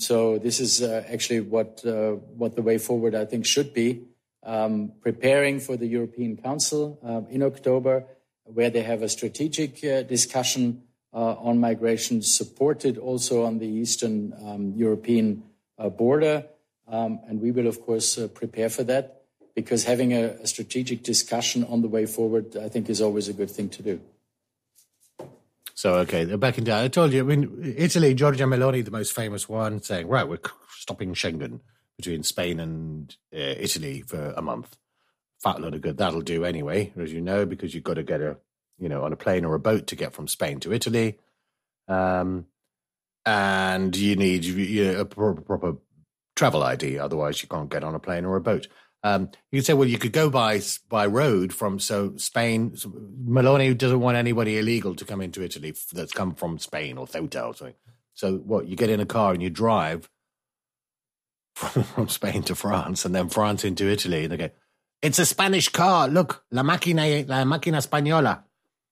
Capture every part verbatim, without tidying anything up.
so this is uh, actually what uh, what the way forward, I think, should be. Um, preparing for the European Council uh, in October, where they have a strategic uh, discussion uh, on migration, supported also on the Eastern um, European uh, border. Um, and we will, of course, uh, prepare for that, because having a, a strategic discussion on the way forward, I think, is always a good thing to do. So, okay, they're backing down. I told you, I mean, Italy, Giorgia Meloni, the most famous one, saying, right, we're stopping Schengen between Spain and uh, Italy for a month. Fat load of good that'll do anyway, as you know, because you've got to get a, you know, on a plane or a boat to get from Spain to Italy. Um, and you need you know, a proper, proper travel I D, otherwise you can't get on a plane or a boat. Um, you could say, well, you could go by by road from, so Spain, so Meloni doesn't want anybody illegal to come into Italy that's come from Spain or Ceuta or something. So what, you get in a car and you drive from, from Spain to France and then France into Italy, and they go, it's a Spanish car, look, la máquina, la máquina española.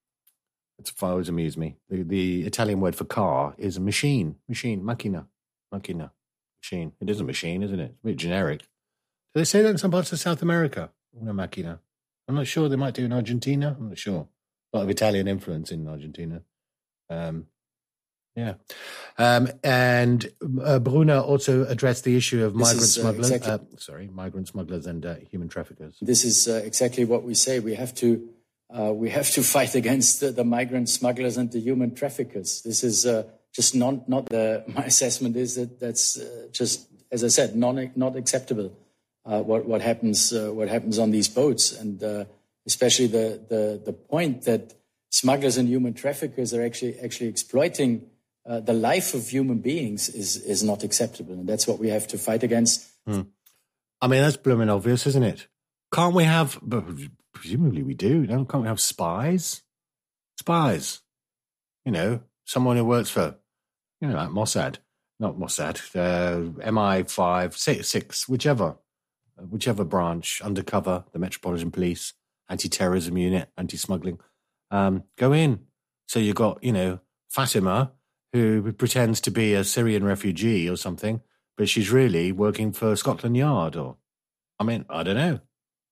It's always amused me. The, the Italian word for car is a machine, machine, macchina, macchina, machine. It is a machine, isn't it? It's a bit generic. Do they say that in some parts of South America? Una máquina. I'm not sure. They might do in Argentina. I'm not sure. A lot of Italian influence in Argentina. Um, yeah. Um, and uh, Bruna also addressed the issue of migrant is, uh, smugglers. exactly. Uh, sorry, migrant smugglers and uh, human traffickers. This is uh, exactly what we say. We have to uh, we have to fight against the, the migrant smugglers and the human traffickers. This is uh, just not not the. My assessment is that that's uh, just, as I said, non not acceptable. Uh, what what happens uh, what happens on these boats, and uh, especially the, the the point that smugglers and human traffickers are actually actually exploiting uh, the life of human beings is is not acceptable, and that's what we have to fight against. Hmm. I mean, that's blooming obvious, isn't it? Can't we have? Presumably, we do. Don't can't we have spies? Spies, you know, someone who works for, you know, like Mossad, not Mossad, uh, M I five, six, six, whichever. whichever branch, undercover, the Metropolitan Police, anti-terrorism unit, anti-smuggling, um, go in. So you've got, you know, Fatima, who pretends to be a Syrian refugee or something, but she's really working for Scotland Yard, or, I mean, I don't know.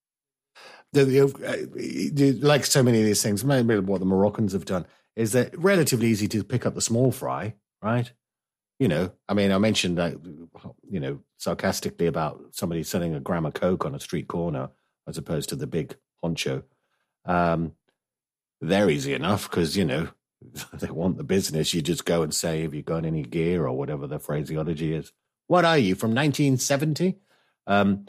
The, the, the, like so many of these things, maybe what the Moroccans have done, is that relatively easy to pick up the small fry, right? You know, I mean, I mentioned that, you know, sarcastically about somebody selling a gram of Coke on a street corner as opposed to the big honcho. Um, they're easy enough because, you know, they want the business. You just go and say, have you got any gear or whatever the phraseology is? What are you, from nineteen seventy? Um,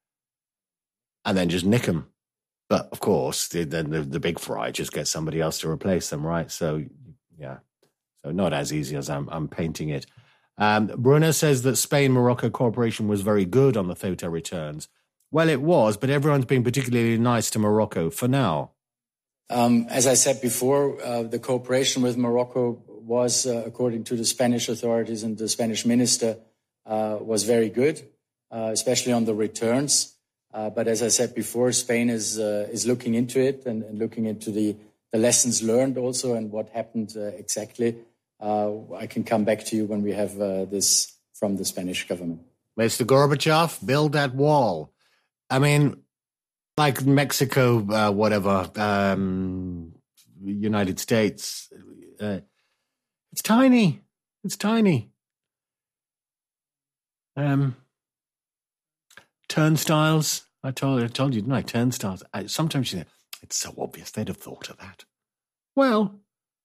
and then just nick them. But, of course, then the, the, the big fry just gets somebody else to replace them, right? So, yeah. So not as easy as I'm, I'm painting it. Um, Bruna says that Spain-Morocco cooperation was very good on the Ceuta returns. Well, it was, but everyone's been particularly nice to Morocco for now. Um, as I said before, uh, the cooperation with Morocco was, uh, according to the Spanish authorities and the Spanish minister, uh, was very good, uh, especially on the returns. Uh, but as I said before, Spain is uh, is looking into it and, and looking into the, the lessons learned also and what happened uh, exactly. Uh, I can come back to you when we have uh, this from the Spanish government. Mister Gorbachev, build that wall. I mean, like Mexico, uh, whatever, um, United States, uh, it's tiny. It's tiny. Um, turnstiles. I told I told you, didn't I? Turnstiles. I, sometimes you know, it's so obvious. They'd have thought of that. Well,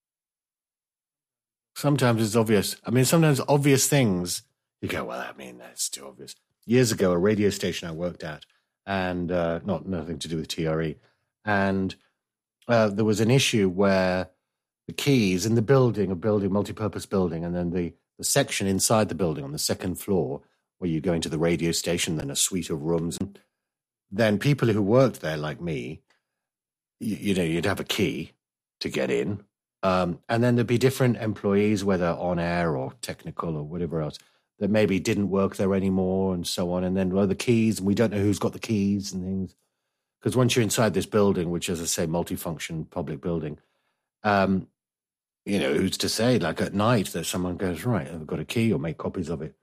sometimes it's obvious. I mean, sometimes obvious things, you go, well, I mean, that's too obvious. Years ago, a radio station I worked at, and uh, not nothing to do with T R E, and uh, there was an issue where the keys in the building, a building, multi-purpose building, and then the, the section inside the building on the second floor where you go into the radio station, then a suite of rooms. Then people who worked there, like me, you, you know, you'd have a key to get in. Um, and then there'd be different employees, whether on air or technical or whatever else, that maybe didn't work there anymore and so on. And then well, the keys, and we don't know who's got the keys and things. Because once you're inside this building, which, as I say, multifunction public building, um, you know, who's to say, like at night, that someone goes, right, I've got a key, or make copies of it.